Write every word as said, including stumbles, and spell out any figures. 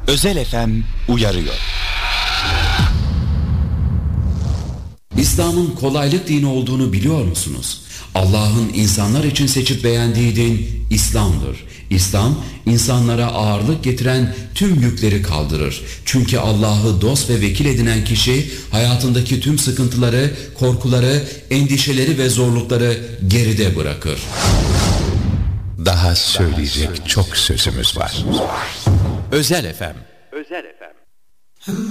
Özel F M uyarıyor. İslam'ın kolaylık dini olduğunu biliyor musunuz? Allah'ın insanlar için seçip beğendiği din İslam'dır. İslam, insanlara ağırlık getiren tüm yükleri kaldırır. Çünkü Allah'ı dost ve vekil edinen kişi hayatındaki tüm sıkıntıları, korkuları, endişeleri ve zorlukları geride bırakır. Daha söyleyecek çok sözümüz var. Özel F M. Özel F M.